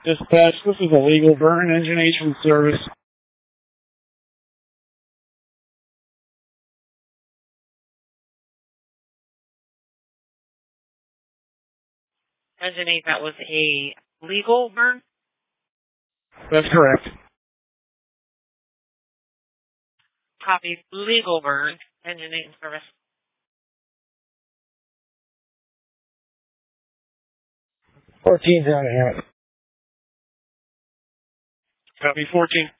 Dispatch, this is a legal burn engine agent service. Engine 8, that was a legal burn? That's correct. Copy, legal burn, engine 8 in service. $14's out of here. Copy 14.